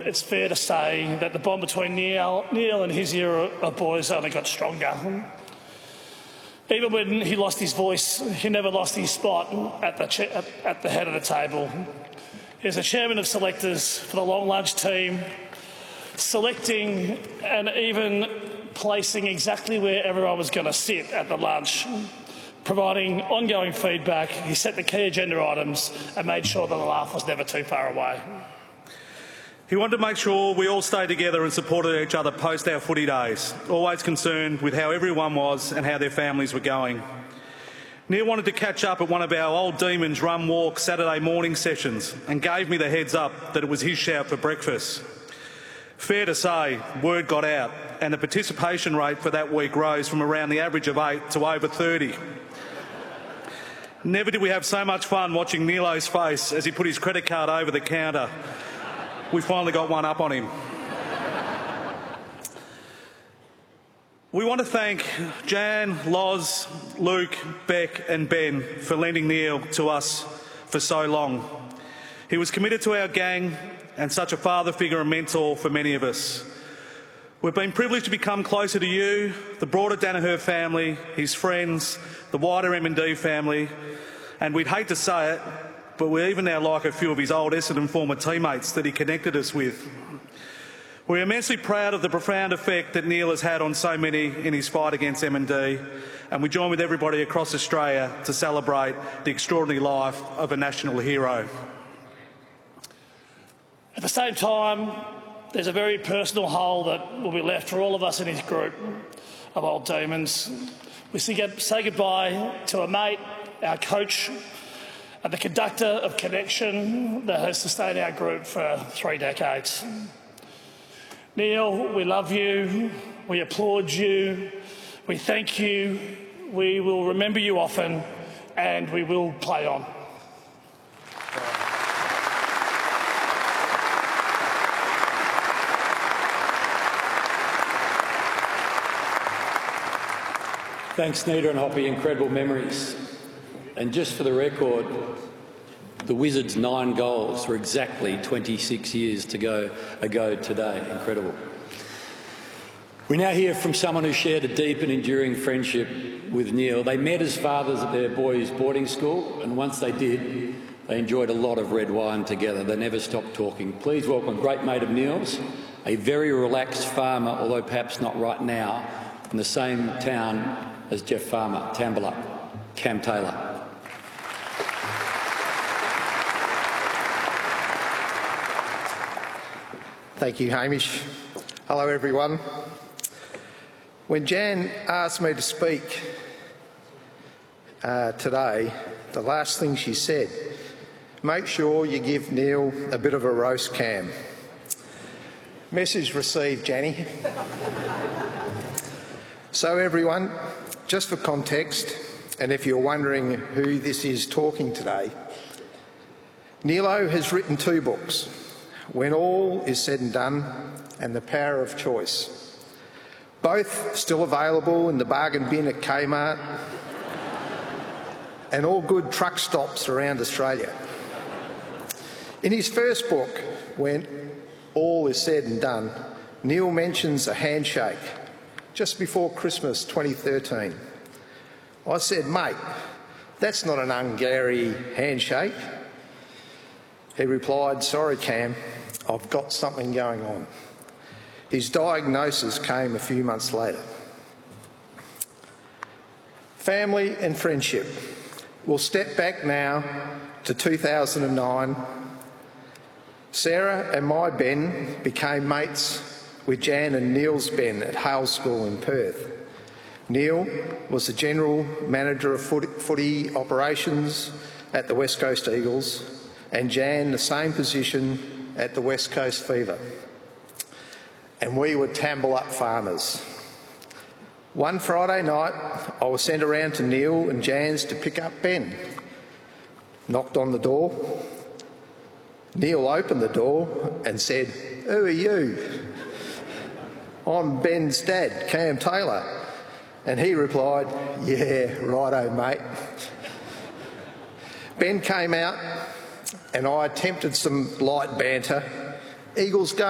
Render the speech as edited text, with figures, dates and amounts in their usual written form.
it's fair to say that the bond between Neil and his era of boys only got stronger. Even when he lost his voice, he never lost his spot at the head of the table. He was the chairman of selectors for the long lunch team, selecting and even placing exactly where everyone was going to sit at the lunch, providing ongoing feedback. He set the key agenda items and made sure that the laugh was never too far away. He wanted to make sure we all stayed together and supported each other post our footy days, always concerned with how everyone was and how their families were going. Neil wanted to catch up at one of our Old Demons Run Walk Saturday morning sessions and gave me the heads up that it was his shout for breakfast. Fair to say, word got out and the participation rate for that week rose from around the average of 8 to over 30. Never did we have so much fun watching Nilo's face as he put his credit card over the counter. We finally got one up on him. We want to thank Jan, Loz, Luke, Beck and Ben for lending Neil to us for so long. He was committed to our gang and such a father figure and mentor for many of us. We've been privileged to become closer to you, the broader Danaher family, his friends, the wider M&D family, and we'd hate to say it, but we even now like a few of his old Essendon former teammates that he connected us with. We're immensely proud of the profound effect that Neil has had on so many in his fight against M&D, and we join with everybody across Australia to celebrate the extraordinary life of a national hero. At the same time, there's a very personal hole that will be left for all of us in his group of Old Demons. We say goodbye to a mate, our coach, and the conductor of Connection that has sustained our group for 3 decades. Neil, we love you, we applaud you, we thank you, we will remember you often, and we will play on. Thanks, Nita and Hoppy. Incredible memories. And just for the record, the Wizards' 9 goals were exactly 26 years ago today. Incredible. We now hear from someone who shared a deep and enduring friendship with Neil. They met as fathers at their boys' boarding school, and once they did, they enjoyed a lot of red wine together. They never stopped talking. Please welcome a great mate of Neil's, a very relaxed farmer, although perhaps not right now, in the same town as Jeff Farmer, Tambula, Cam Taylor. Thank you, Hamish. Hello, everyone. When Jan asked me to speak today, the last thing she said, make sure you give Neil a bit of a roast, Cam. Message received, Janny. So, everyone, just for context, and if you're wondering who this is talking today, Nilo has written 2 books, When All Is Said and Done and The Power of Choice, both still available in the bargain bin at Kmart and all good truck stops around Australia. In his first book, When All Is Said and Done, Neil mentions a handshake just before Christmas 2013. I said, mate, that's not an Ungary handshake. He replied, sorry, Cam, I've got something going on. His diagnosis came a few months later. Family and friendship. We'll step back now to 2009. Sarah and my Ben became mates with Jan and Neil's Ben at Hale School in Perth. Neil was the General Manager of footy operations at the West Coast Eagles, and Jan the same position at the West Coast Fever. And we were Tambullap farmers. One Friday night, I was sent around to Neil and Jan's to pick up Ben. Knocked on the door. Neil opened the door and said, who are you? I'm Ben's dad, Cam Taylor. And he replied, yeah, righto, mate. Ben came out and I attempted some light banter. Eagles go.